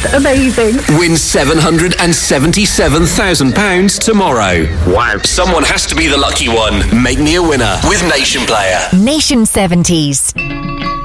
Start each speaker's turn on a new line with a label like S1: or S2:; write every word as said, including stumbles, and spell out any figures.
S1: amazing.
S2: Win seven hundred seventy-seven thousand pounds tomorrow.
S3: Wow.
S2: Someone has to be the lucky one. Make me a winner with Nation Player.
S4: Nation seventies.